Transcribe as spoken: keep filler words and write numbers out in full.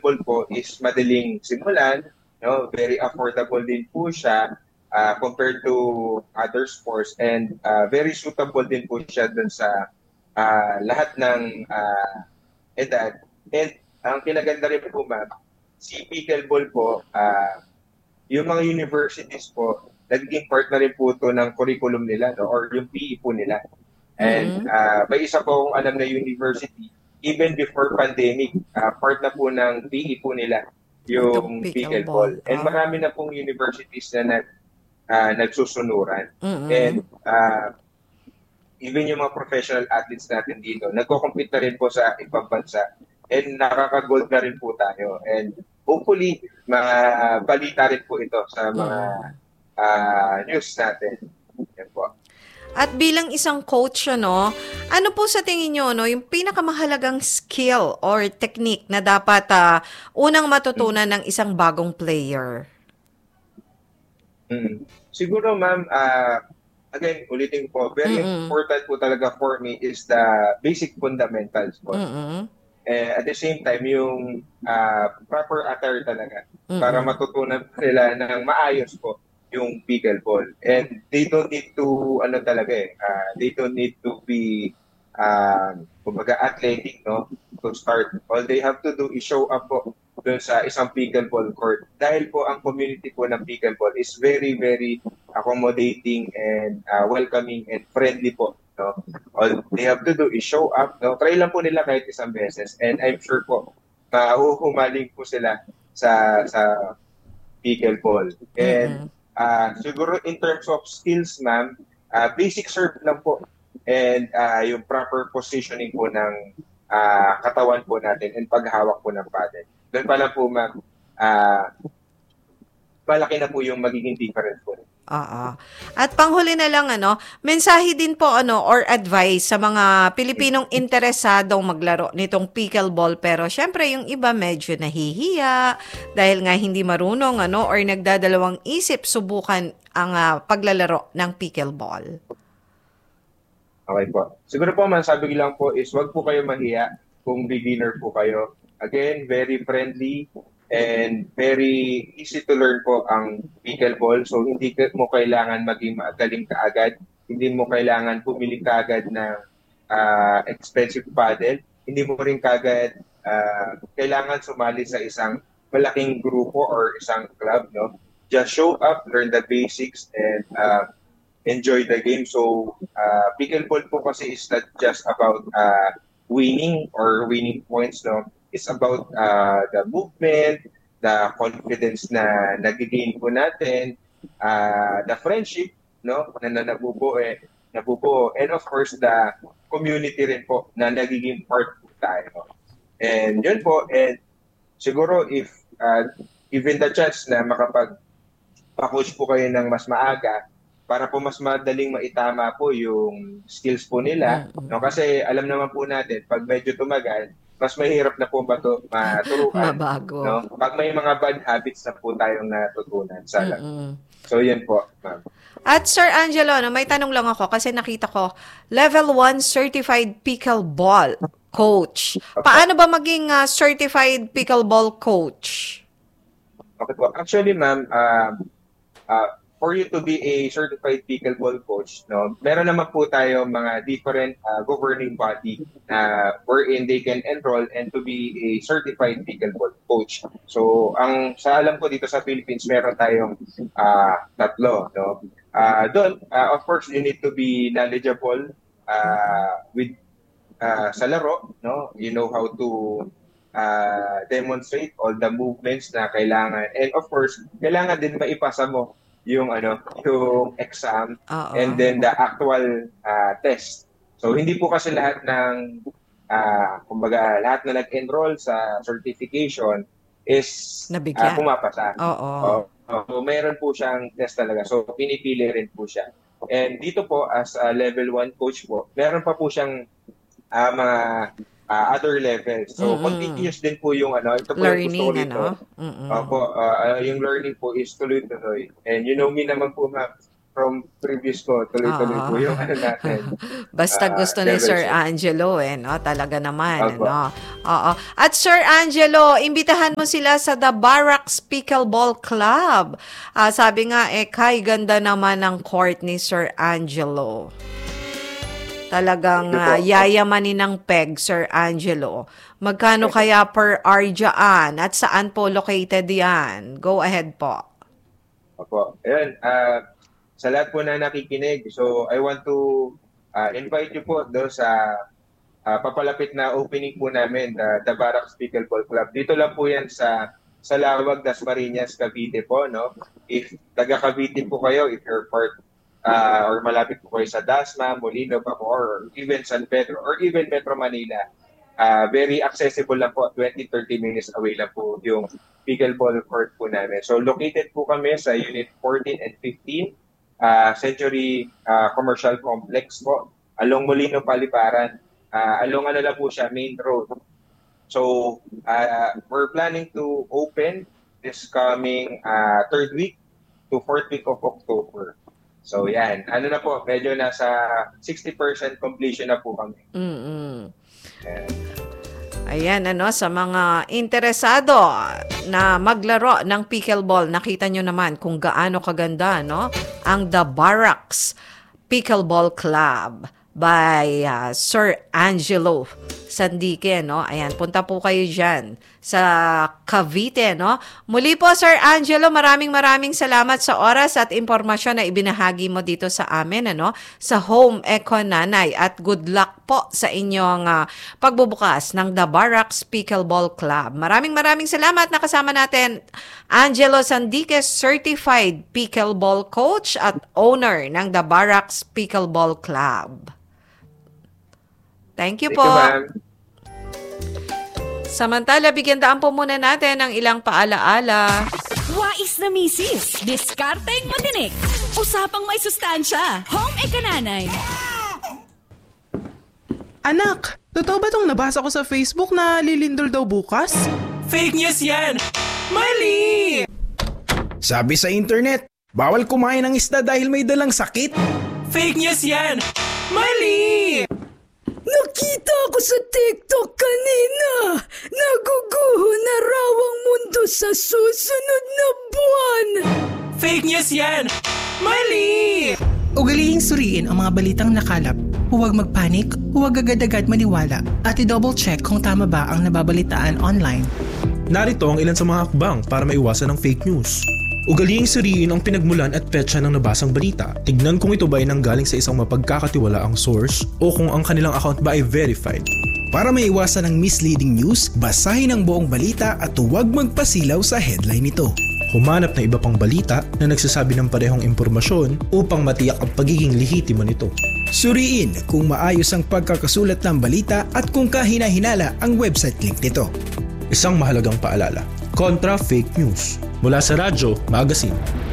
pickleball po is madaling simulan, no? Very affordable din po siya uh, compared to other sports, and uh, very suitable din po siya dun sa uh, lahat ng uh, edad. And ang kinaganda rin po, ma'am, si pickleball po, uh, yung mga universities po, nagiging part na rin po ito ng curriculum nila, no? Or yung P E po nila. And Mm-hmm. uh, may isa po akong alam na university, even before pandemic, uh, part na po ng P E po nila Itong yung pickleball. pickleball. And Ah. marami na pong universities na nag, uh, nagsusunuran. Mm-hmm. And uh, even yung mga professional athletes natin dito, nagko-compete na rin po sa ibang bansa. And nakaka-gold na rin po tayo. And hopefully, mabalita rin po ito sa mga uh, news natin. Yan po. At bilang isang coach, ano, ano po sa tingin nyo, no, yung pinakamahalagang skill or technique na dapat uh, unang matutunan ng isang bagong player? Mm. Siguro, ma'am, uh, again, ulitin po, very Mm-mm. important po talaga for me is the basic fundamentals po. Mm-mm. Eh, at the same time, yung uh, proper attire talaga Mm-mm. para matutunan nila ng maayos po yung pickleball. And they don't need to, ano talaga eh, uh, they don't need to be, um, kumbaga, athletic, no, to start. All they have to do is show up po dun sa isang pickleball court. Dahil po ang community po ng pickleball is very, very accommodating and uh, welcoming and friendly po. No? All they have to do is show up. No? Try lang po nila kahit isang beses. And I'm sure po, mahuhumaling po sila sa sa pickleball. And uh, siguro in terms of skills, ma'am, uh, basic serve lang po. And uh, yung proper positioning po ng uh, katawan po natin and paghawak po ng paddle. Doon pa lang po, ma'am, uh, malaki na po yung magiging difference po. Oo. At panghuli na lang, ano, mensahe din po, ano, or advice sa mga Pilipinong interesadong maglaro nitong pickleball, pero syempre yung iba medyo nahihiya dahil nga hindi marunong, ano, or nagdadalawang isip subukan ang uh, paglalaro ng pickleball. Okay po. Siguro po, masabi ko lang po is wag po kayo mahiya kung beginner po kayo. Again, very friendly and very easy to learn po ang pickleball. So, hindi mo kailangan maging magaling kaagad. Hindi mo kailangan pumili kaagad ng uh, expensive paddle. Hindi mo rin kaagad uh, kailangan sumali sa isang malaking grupo or isang club. No? Just show up, learn the basics, and uh, enjoy the game. So, uh, pickleball po kasi is not just about uh, winning or winning points. No? It's about uh, the movement, the confidence na nag-gain po natin, uh, the friendship, no, na nabubuo, eh, nabubuo, and of course, the community rin po na nagiging part po tayo. And yun po, and siguro if uh, given the chance na makapag-coach po kayo ng mas maaga, para po mas madaling maitama po yung skills po nila, no, kasi alam naman po natin, pag medyo tumagal, mas mahirap na po matu- maturuan. Mabago. No? Pag may mga bad habits na po tayong natutunan sa laro. So, yan po, ma'am. At Sir Angelo, no, may tanong lang ako kasi nakita ko, level one certified pickleball coach. Paano ba maging uh, certified pickleball coach? Okay po. Actually, ma'am, uh, uh, for you to be a certified pickleball coach, no, meron naman po tayo mga different uh, governing body uh, wherein they can enroll and to be a certified pickleball coach. So, ang sa alam ko dito sa Philippines, meron tayong uh, tatlo. No? Uh, doon, uh, of course, you need to be knowledgeable uh, with uh, sa laro. No? You know how to uh, demonstrate all the movements na kailangan. And of course, kailangan din maipasa mo yung ano, yung exam. Uh-oh. And then the actual uh, test. So hindi po kasi lahat ng uh, kumbaga lahat na nag-enroll sa certification is uh, pumapasa. Oo. Uh, so mayroon po siyang test talaga. So pinipili rin po siya. And dito po as a level one coach po, meron pa po siyang uh, mga Uh, other levels. So, mm-hmm. continuous din po yung ano, ito po learning, yung gusto ko dito. Ano? Mm-hmm. Opo, uh, yung learning po is tuloy-tuloy. And you know me naman po, ma'am, from previous ko, tuloy-tuloy po yung ano natin. Basta uh, gusto ni Sir Devils. Angelo eh, no? Talaga naman, Opo. no? Oo. At Sir Angelo, imbitahan mo sila sa The Barracks Pickleball Club. Ah, sabi nga, eh, kay ganda naman ng court ni Sir Angelo. Talagang Ito po. uh, yayamanin ng peg, Sir Angelo. Magkano kaya per hour dyan? At saan po located yan? Go ahead po. Opo. Ayun, uh, sa lahat po na nakikinig, so I want to uh, invite you po doon sa uh, papalapit na opening po namin, the, the Barracks Pickleball Club. Dito lang po yan sa sa Lawag, Dasmariñas, Cavite po, no? If taga Cavite po kayo, if you're part uh, or malapit po kayo sa Dasma, Molino, or even San Pedro, or even Metro Manila, uh, very accessible lang po, twenty to thirty minutes away lang po yung pickleball court po namin. So located po kami sa Unit fourteen and fifteen, uh, Century uh, Commercial Complex po, along Molino, Paliparan. Uh, along ano lang po siya, main road. So uh, we're planning to open this coming uh, third week to fourth week of October. So yan, ano na po, medyo nasa sixty percent completion na po kami. Mm-mm. Ayan. Ayan, ano, sa mga interesado na maglaro ng pickleball, nakita nyo naman kung gaano kaganda, no? Ang The Barracks Pickleball Club by uh, Sir Angelo Sandique, no? Ayan, punta po kayo dyan sa Cavite, no? Muli po, Sir Angelo, maraming maraming salamat sa oras at impormasyon na ibinahagi mo dito sa amin, ano? Sa Home Eco Nanay, at good luck po sa inyong uh, pagbubukas ng The Barracks Pickleball Club. Maraming maraming salamat. Nakasama natin Angelo Sandique, Certified Pickleball Coach at owner ng The Barracks Pickleball Club. Thank you Thank po. you, ma'am. Samantala, bigyan daan po muna natin ng ilang paalaala. Wais na misis, diskarteng matinik, usapang may sustansya, Home Ekananay. Anak, totoo ba tong nabasa ko sa Facebook na lilindol daw bukas? Fake news yan! Mali! Sabi sa internet, bawal kumain ng isda dahil may dalang sakit. Fake news yan! Mali! Nakita ko sa TikTok kanina. Naguguho na raw ang mundo sa susunod na buwan. Fake news yan! Mali! Ugaliing suriin ang mga balitang nakalap. Huwag magpanik, huwag agad-agad maniwala, at i-double check kung tama ba ang nababalitaan online. Narito ang ilan sa mga hakbang para maiwasan ang fake news. Ugaliing suriin ang pinagmulan at petsa ng nabasang balita. Tignan kung ito ba ay nanggaling sa isang mapagkakatiwalaang source o kung ang kanilang account ba ay verified. Para maiwasan ang misleading news, basahin ang buong balita at huwag magpasilaw sa headline nito. Humanap ng iba pang balita na nagsasabi ng parehong impormasyon upang matiyak ang pagiging lehitimo nito. Suriin kung maayos ang pagkakasulat ng balita at kung kahina-hinala ang website link nito. Isang mahalagang paalala, kontra fake news. Mula sa Radyo Magazine.